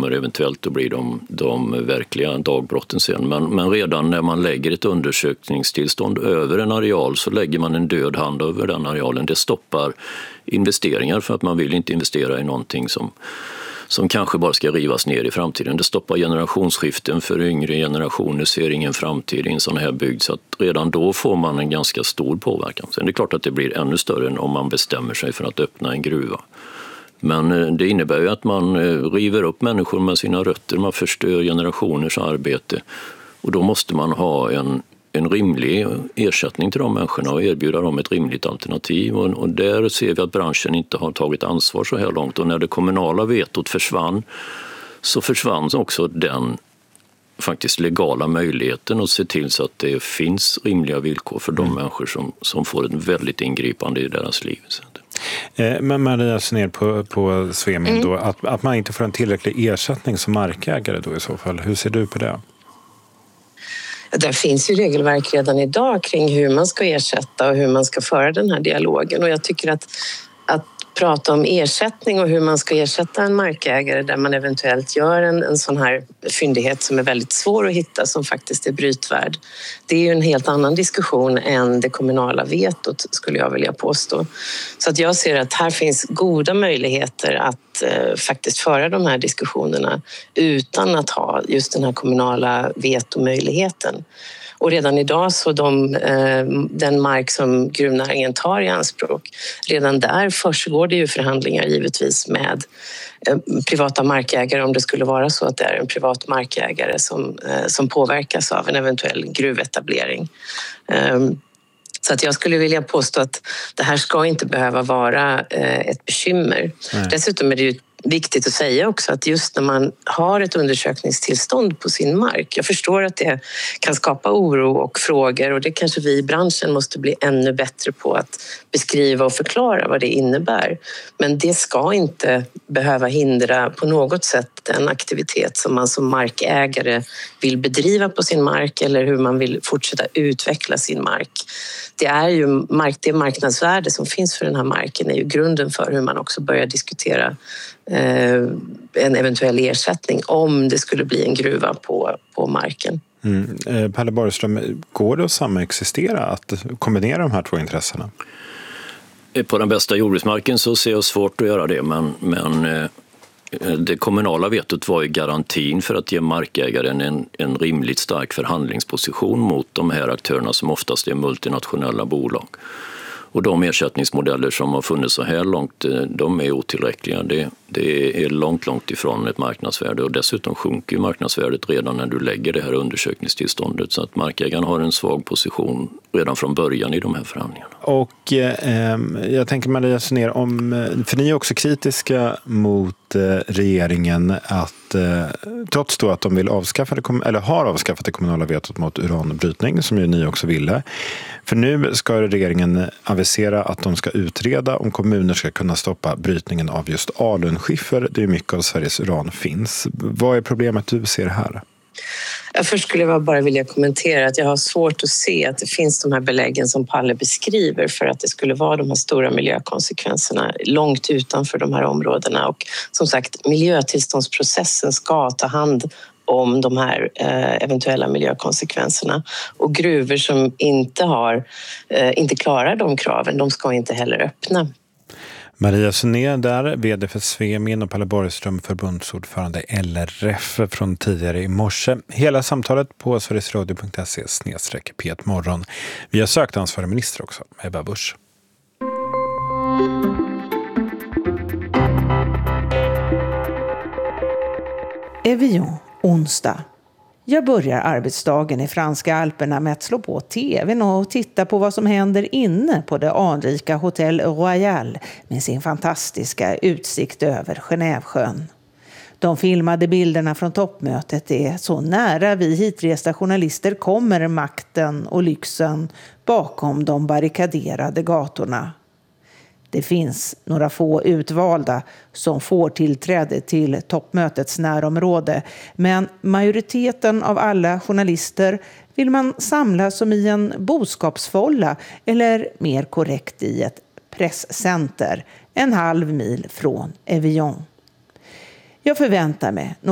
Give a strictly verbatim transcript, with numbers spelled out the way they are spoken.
kommer eventuellt att bli de, de verkliga dagbrotten sen. Men, men redan när man lägger ett undersökningstillstånd över en areal så lägger man en död hand över den arealen. Det stoppar investeringar för att man vill inte investera i någonting som, som kanske bara ska rivas ner i framtiden. Det stoppar generationsskiften för yngre generationer, ser ingen framtid i en sån här bygd. Så att redan då får man en ganska stor påverkan. Sen är det klart att det blir ännu större än om man bestämmer sig för att öppna en gruva. Men det innebär ju att man river upp människor med sina rötter, man förstör generationers arbete och då måste man ha en, en rimlig ersättning till de människorna och erbjuda dem ett rimligt alternativ. Och, och där ser vi att branschen inte har tagit ansvar så här långt och när det kommunala vetot försvann så försvann också den faktiskt legala möjligheten att se till så att det finns rimliga villkor för de mm. människor som, som får ett väldigt ingripande i deras liv. Men Maria Sunér på, på Svemin mm. då, att, att man inte får en tillräcklig ersättning som markägare då i så fall. Hur ser du på det? Det finns ju regelverk redan idag kring hur man ska ersätta och hur man ska föra den här dialogen och jag tycker att, att prata om ersättning och hur man ska ersätta en markägare där man eventuellt gör en, en sån här fyndighet som är väldigt svår att hitta som faktiskt är brytvärd. Det är ju en helt annan diskussion än det kommunala vetot skulle jag vilja påstå. Så att jag ser att här finns goda möjligheter att eh, faktiskt föra de här diskussionerna utan att ha just den här kommunala vetomöjligheten. Och redan idag så de, eh, den mark som gruvnäringen tar i anspråk, redan där försiggår det ju förhandlingar givetvis med eh, privata markägare om det skulle vara så att det är en privat markägare som, eh, som påverkas av en eventuell gruvetablering. Eh, Så att jag skulle vilja påstå att det här ska inte behöva vara eh, ett bekymmer. Nej. Dessutom är det ju viktigt att säga också att just när man har ett undersökningstillstånd på sin mark, jag förstår att det kan skapa oro och frågor och det kanske vi i branschen måste bli ännu bättre på att beskriva och förklara vad det innebär. Men det ska inte behöva hindra på något sätt den aktivitet som man som markägare vill bedriva på sin mark eller hur man vill fortsätta utveckla sin mark. Det är ju mark, det marknadsvärde som finns för den här marken är ju grunden för hur man också börjar diskutera en eventuell ersättning om det skulle bli en gruva på, på marken. Mm. Eh, Palle Borgström, går det att samexistera, att kombinera de här två intressena? På den bästa jordbruksmarken så ser jag svårt att göra det, men, men eh, det kommunala vetot var ju garantin för att ge markägaren en, en rimligt stark förhandlingsposition mot de här aktörerna som oftast är multinationella bolag. Och de ersättningsmodeller som har funnits så här långt, de är otillräckliga. Det, det är långt, långt ifrån ett marknadsvärde och dessutom sjunker marknadsvärdet redan när du lägger det här undersökningstillståndet. Så att markägaren har en svag position redan från början i de här förhandlingarna. Och eh, jag tänker Maria Sunér, om, för ni är också kritiska mot eh, regeringen att eh, trots då att de vill avskaffa det, eller har avskaffat det kommunala vetot mot uranbrytning som ju ni också ville. För nu ska regeringen avisera att de ska utreda om kommuner ska kunna stoppa brytningen av just alunskiffer. Det är mycket av Sveriges uran finns. Vad är problemet du ser här? Först skulle jag bara vilja kommentera att jag har svårt att se att det finns de här beläggen som Palle beskriver för att det skulle vara de här stora miljökonsekvenserna långt utanför de här områdena. Och som sagt, miljötillståndsprocessen ska ta hand om de här eh, eventuella miljökonsekvenserna. Och gruvor som inte, har, eh, inte klarar de kraven, de ska inte heller öppna. Maria Sunér där, vd för Svemin, och Palle Borgström, förbundsordförande L R F från tidigare i morse. Hela samtalet på sverigesradio punkt se snedstreck P ett morgon. Vi har sökt ansvarig minister också, Ebba Busch. Evian, onsdag. Jag börjar arbetsdagen i franska Alperna med att slå på tvn och titta på vad som händer inne på det anrika Hotel Royal med sin fantastiska utsikt över Genèvesjön. De filmade bilderna från toppmötet är så nära vi hitresta journalister kommer makten och lyxen bakom de barrikaderade gatorna. Det finns några få utvalda som får tillträde till toppmötets närområde, men majoriteten av alla journalister vill man samla som i en boskapsfålla eller mer korrekt i ett presscenter en halv mil från Evian. Jag förväntar mig